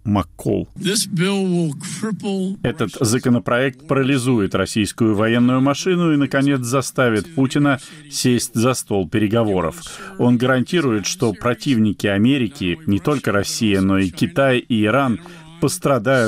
Маккол. Этот законопроект парализует российскую военную машину и, наконец, заставит Путина сесть за стол переговоров. Он гарантирует, что противники Америки, не только Россия, но и Китай и Иран, пострадают